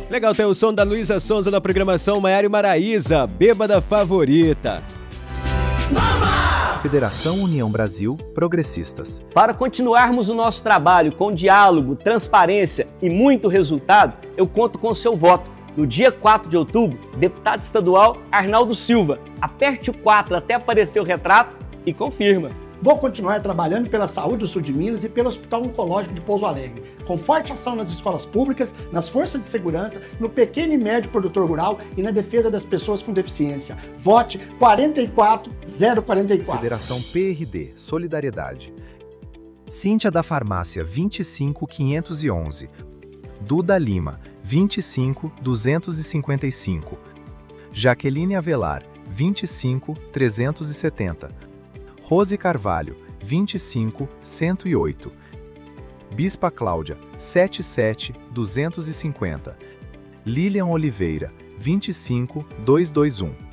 Legal, tem o som da Luísa Sonza na programação Maiara e Maraísa, bêbada favorita. Federação União Brasil Progressistas. Para continuarmos o nosso trabalho com diálogo, transparência e muito resultado, eu conto com o seu voto. No dia 4 de outubro, deputado estadual Arnaldo Silva. Aperte o 4 até aparecer o retrato e confirma. Vou continuar trabalhando pela saúde do sul de Minas e pelo Hospital Oncológico de Pouso Alegre, com forte ação nas escolas públicas, nas forças de segurança, no pequeno e médio produtor rural e na defesa das pessoas com deficiência. Vote 44044. Federação PRD Solidariedade. Cíntia da Farmácia 25511. Duda Lima 25255. Jaqueline Avelar 25370. Rose Carvalho, 25108. Bispa Cláudia, 77250. Lilian Oliveira, 25221.